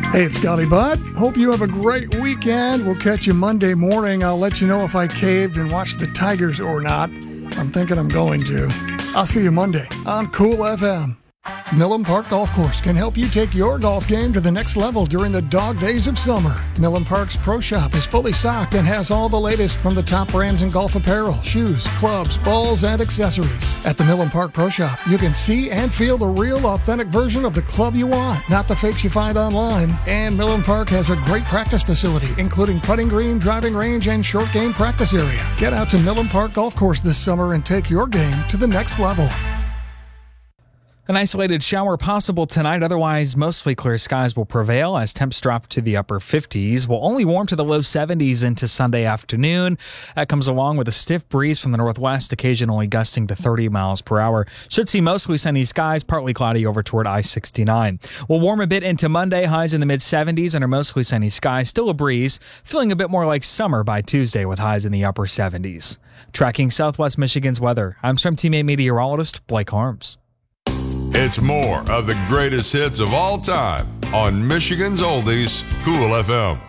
Hey, it's Scotty Budd. Hope you have a great weekend. We'll catch you Monday morning. I'll let you know if I caved and watched the Tigers or not. I'm thinking I'm going to. I'll see you Monday on Cool FM. Millen Park Golf Course can help you take your golf game to the next level during the dog days of summer. Millen Park's Pro Shop is fully stocked and has all the latest from the top brands in golf apparel, shoes, clubs, balls, and accessories. At the Millen Park Pro Shop, you can see and feel the real, authentic version of the club you want, not the fakes you find online. And Millen Park has a great practice facility, including putting green, driving range, and short game practice area. Get out to Millen Park Golf Course this summer and take your game to the next level. An isolated shower possible tonight, otherwise mostly clear skies will prevail as temps drop to the upper 50s. We'll only warm to the low 70s into Sunday afternoon. That comes along with a stiff breeze from the northwest, occasionally gusting to 30 miles per hour. Should see mostly sunny skies, partly cloudy over toward I-69. We'll warm a bit into Monday, highs in the mid-70s under mostly sunny skies. Still a breeze, feeling a bit more like summer by Tuesday with highs in the upper 70s. Tracking Southwest Michigan's weather, I'm Swim Team 8 meteorologist Blake Harms. It's more of the greatest hits of all time on Michigan's Oldies, Cool FM.